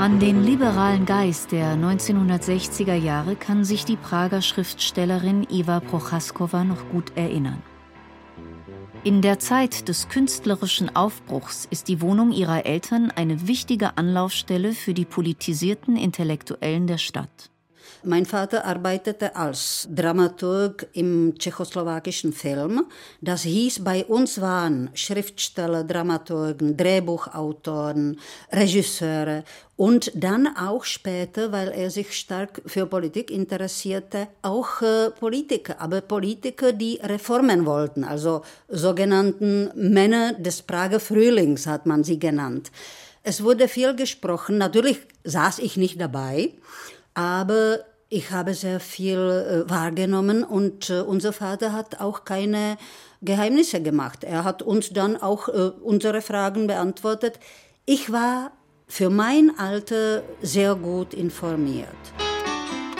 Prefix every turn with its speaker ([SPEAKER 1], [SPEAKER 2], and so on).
[SPEAKER 1] An den liberalen Geist der 1960er Jahre kann sich die Prager Schriftstellerin Eva Prochaskowa noch gut erinnern. In der Zeit des künstlerischen Aufbruchs ist die Wohnung ihrer Eltern eine wichtige Anlaufstelle für die politisierten Intellektuellen der Stadt.
[SPEAKER 2] Mein Vater arbeitete als Dramaturg im tschechoslowakischen Film. Das hieß, bei uns waren Schriftsteller, Dramaturgen, Drehbuchautoren, Regisseure und dann auch später, weil er sich stark für Politik interessierte, auch Politiker. Aber Politiker, die Reformen wollten, also sogenannten Männer des Prager Frühlings hat man sie genannt. Es wurde viel gesprochen, natürlich saß ich nicht dabei, aber ich habe sehr viel wahrgenommen und unser Vater hat auch keine Geheimnisse gemacht. Er hat uns dann auch unsere Fragen beantwortet. Ich war für mein Alter sehr gut informiert.